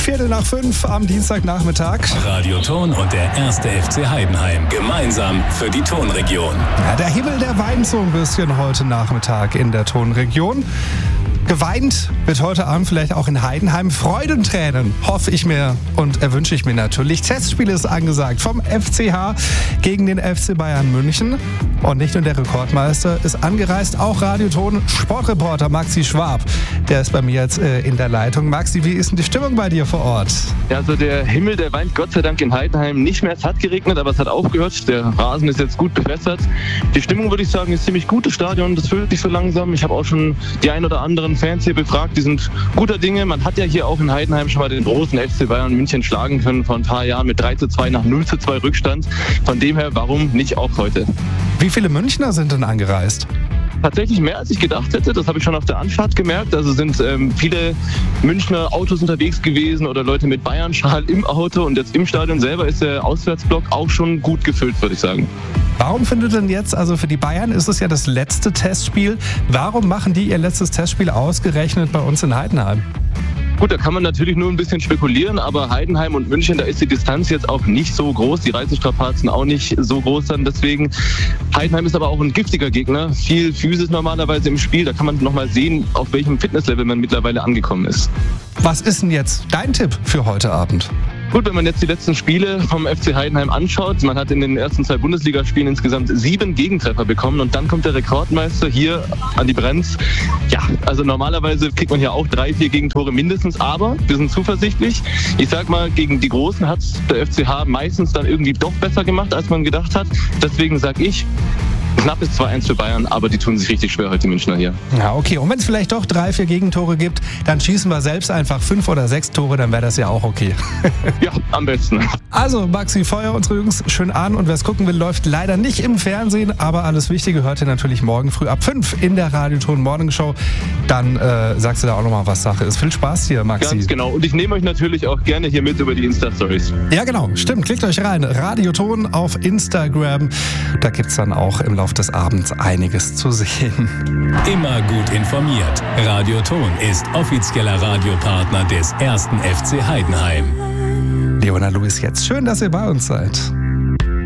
5:15 am Dienstagnachmittag. Radioton und der 1. FC Heidenheim gemeinsam für die Tonregion. Ja, der Himmel, der weint so ein bisschen heute Nachmittag in der Tonregion. Geweint wird heute Abend vielleicht auch in Heidenheim. Freudentränen hoffe ich mir und erwünsche ich mir natürlich. Testspiel ist angesagt vom FCH gegen den FC Bayern München. Und nicht nur der Rekordmeister ist angereist, auch Radioton Sportreporter Maxi Schwab. Der ist bei mir jetzt in der Leitung. Maxi, wie ist denn die Stimmung bei dir vor Ort? Ja, also der Himmel, der weint Gott sei Dank in Heidenheim nicht mehr. Es hat geregnet, aber es hat aufgehört. Der Rasen ist jetzt gut bewässert. Die Stimmung, würde ich sagen, ist ziemlich gut. Das Stadion, das füllt sich so langsam. Ich habe auch schon die ein oder anderen Fans hier befragt. Die sind guter Dinge. Man hat ja hier auch in Heidenheim schon mal den großen FC Bayern München schlagen können vor ein paar Jahren mit 3:2 nach 0:2 Rückstand. Von dem her, warum nicht auch heute? Wie viele Münchner sind denn angereist? Tatsächlich mehr, als ich gedacht hätte. Das habe ich schon auf der Anfahrt gemerkt. Also sind viele Münchner Autos unterwegs gewesen oder Leute mit Bayern-Schal im Auto. Und jetzt im Stadion selber ist der Auswärtsblock auch schon gut gefüllt, würde ich sagen. Warum findet denn jetzt, also für die Bayern ist es ja das letzte Testspiel, warum machen die ihr letztes Testspiel ausgerechnet bei uns in Heidenheim? Gut, da kann man natürlich nur ein bisschen spekulieren, aber Heidenheim und München, da ist die Distanz jetzt auch nicht so groß, die Reisestrapazen auch nicht so groß dann deswegen. Heidenheim ist aber auch ein giftiger Gegner, viel Physis normalerweise im Spiel, da kann man nochmal sehen, auf welchem Fitnesslevel man mittlerweile angekommen ist. Was ist denn jetzt dein Tipp für heute Abend? Gut, wenn man jetzt die letzten Spiele vom FC Heidenheim anschaut, man hat in den ersten 2 Bundesligaspielen insgesamt 7 Gegentreffer bekommen und dann kommt der Rekordmeister hier an die Brenz. Ja, also normalerweise kriegt man hier auch 3-4 Gegentore mindestens, aber wir sind zuversichtlich. Ich sag mal, gegen die Großen hat der FCH meistens dann irgendwie doch besser gemacht, als man gedacht hat. Deswegen sage ich, knappes 2-1 für Bayern, aber die tun sich richtig schwer heute, die Münchner hier. Ja, okay. Und wenn es vielleicht doch 3-4 Gegentore gibt, dann schießen wir selbst einfach 5 oder 6 Tore, dann wäre das ja auch okay. Ja, am besten. Also, Maxi, feuer unsere Jungs schön an und wer es gucken will, läuft leider nicht im Fernsehen, aber alles Wichtige hört ihr natürlich morgen früh ab 5 in der Radioton Morning Show. Dann sagst du da auch nochmal, was Sache ist. Viel Spaß hier, Maxi. Ganz genau. Und ich nehme euch natürlich auch gerne hier mit über die Insta-Stories. Ja, genau. Stimmt. Klickt euch rein. Radioton auf Instagram. Da gibt es dann auch im Laufe des Abends einiges zu sehen. Immer gut informiert. Radioton ist offizieller Radiopartner des 1. FC Heidenheim. Leona Lewis jetzt. Schön, dass ihr bei uns seid.